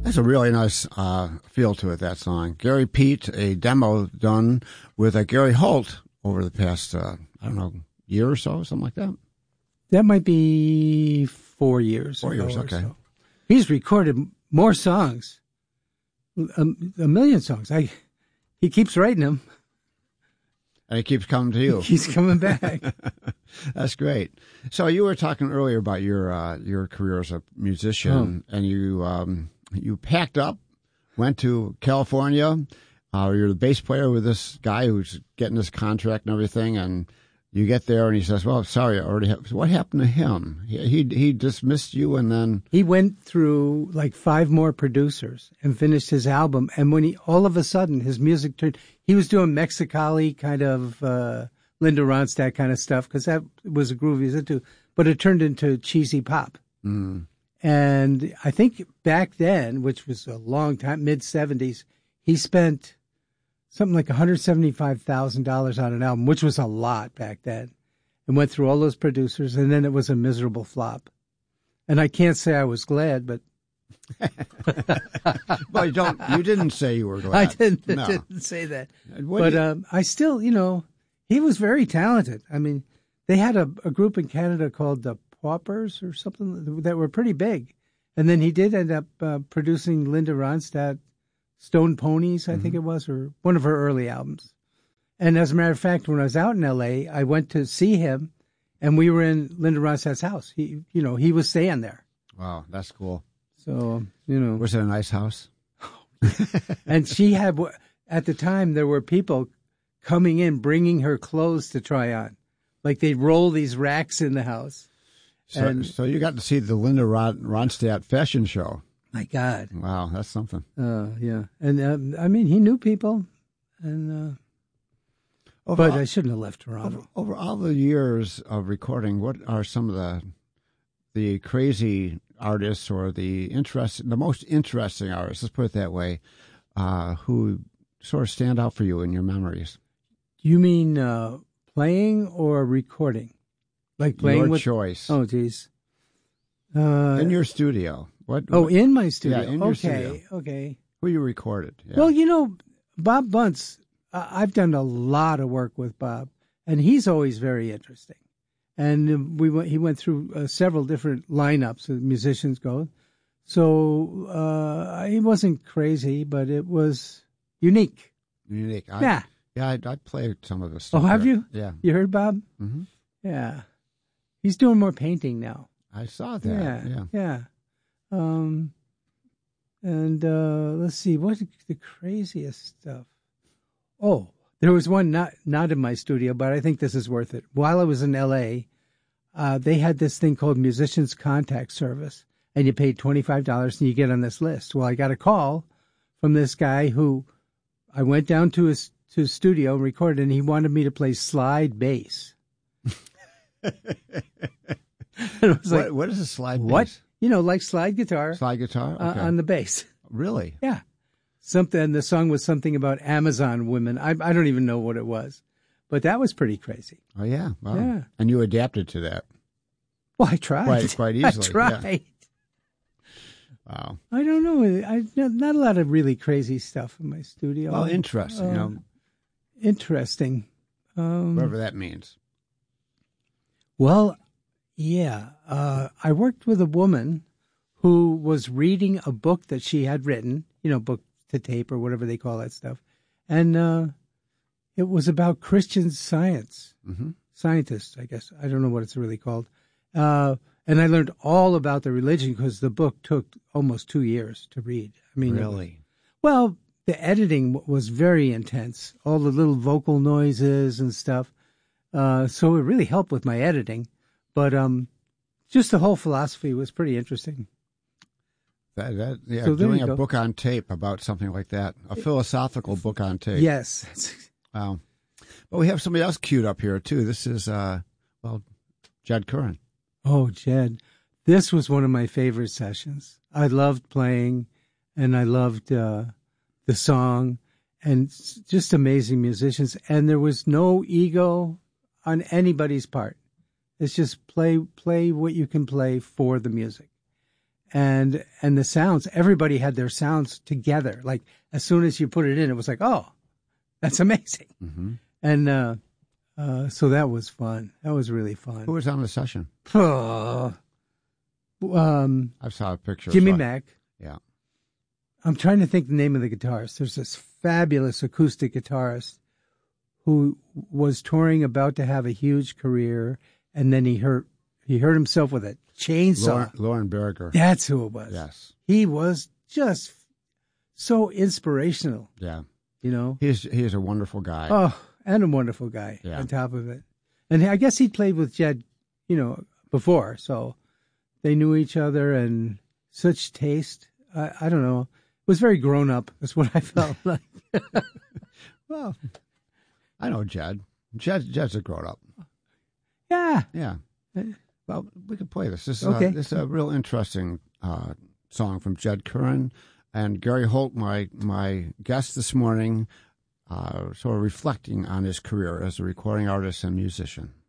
That's a really nice feel to it, that song. Gary Pete, a demo done with Gary Holt over the past, year or so, something like that. That might be 4 years. 4 years, okay. So. He's recorded more songs, a million songs. He keeps writing them. And he keeps coming to you. He's coming back. That's great. So you were talking earlier about your career as a musician, and you packed up, went to California. You're the bass player with this guy who's getting this contract and everything, and you get there and he says, "Well, sorry, I already have." What happened to him? He dismissed you, and then he went through like 5 more producers and finished his album. And when all of a sudden his music turned, he was doing Mexicali kind of Linda Ronstadt kind of stuff because that was a groove he was into, but it turned into cheesy pop. Mm. And I think back then, which was a long time, mid-'70s, he spent something like $175,000 on an album, which was a lot back then, and went through all those producers, and then it was a miserable flop. And I can't say I was glad, but... Well, you didn't say you were glad. I didn't say that. But I still, he was very talented. I mean, they had a group in Canada called the Paupers or something that were pretty big. And then he did end up producing Linda Ronstadt, Stone Ponies, I think it was, or one of her early albums. And as a matter of fact, when I was out in L.A., I went to see him, and we were in Linda Ronstadt's house. He was staying there. Wow, that's cool. So, Was it a nice house? And she had, at the time, there were people coming in, bringing her clothes to try on. Like they'd roll these racks in the house. So you got to see the Linda Ronstadt fashion show. My God. Wow, that's something. Yeah. And, he knew people. And but I shouldn't have left Toronto. Over all the years of recording, what are some of the crazy artists or the most interesting artists, let's put it that way, who sort of stand out for you in your memories? You mean playing or recording? Like playing your with choice. Oh, geez. In your studio. In my studio. Yeah, in your studio. Okay. Who you recorded. Yeah. Well, Bob Bunce, I've done a lot of work with Bob, and he's always very interesting. And he went through several different lineups as musicians go. So he wasn't crazy, but it was unique. Unique. Yeah. I played some of the stuff. Oh, have you? Yeah. You heard Bob? Mm-hmm. Yeah. He's doing more painting now. I saw that. Yeah. And let's see, what's the craziest stuff? Oh, there was one not in my studio, but I think this is worth it. While I was in L.A., they had this thing called Musicians Contact Service, and you paid $25 and you get on this list. Well, I got a call from this guy who I went down to his studio and recorded, and he wanted me to play slide bass. It was like, what is a slide bass? What? Like slide guitar. Slide guitar? Okay. On the bass. Really? Yeah. The song was something about Amazon women. I don't even know what it was. But that was pretty crazy. Oh, yeah. Wow. Yeah. And you adapted to that. Well, I tried. Quite easily. I tried. Yeah. Wow. I don't know. Not a lot of really crazy stuff in my studio. Well, interesting. Interesting. Whatever that means. Well, yeah. I worked with a woman who was reading a book that she had written, book to tape or whatever they call that stuff. And it was about Christian science. Mm-hmm. Scientists, I guess. I don't know what it's really called. And I learned all about the religion because the book took almost 2 years to read. Really? Well, the editing was very intense. All the little vocal noises and stuff. So it really helped with my editing. But just the whole philosophy was pretty interesting. So doing a book on tape about something like that, a philosophical book on tape. Yes. Wow. But we have somebody else queued up here, too. This is, Jed Curran. Oh, Jed. This was one of my favorite sessions. I loved playing, and I loved the song, and just amazing musicians. And there was no ego on anybody's part. It's just play what you can play for the music. and the sounds. Everybody had their sounds together. Like as soon as you put it in, it was like, oh, that's amazing. Mm-hmm. And so that was fun. That was really fun. Who was on the session? I saw a picture. Jimmy Mack. Yeah. I'm trying to think the name of the guitarist. There's this fabulous acoustic guitarist who was touring, about to have a huge career, and then he hurt himself with a chainsaw. Lauren Berger. That's who it was. Yes. He was just so inspirational. Yeah. You know? He is a wonderful guy. Oh, and a wonderful guy on top of it. And I guess he played with Jed, before, so they knew each other, and such taste. I don't know. It was very grown up. That's what I felt like. Well, I know Jed. Jed's a grown up. Yeah. Yeah. Well, we could play this. This is a real interesting song from Jed Curran and Gary Holt, my guest this morning, sort of reflecting on his career as a recording artist and musician.